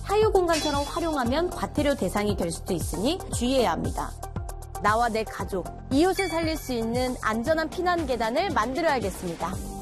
사유공간처럼 활용하면 과태료 대상이 될 수도 있으니 주의해야 합니다. 나와 내 가족, 이웃을 살릴 수 있는 안전한 피난 계단을 만들어야겠습니다.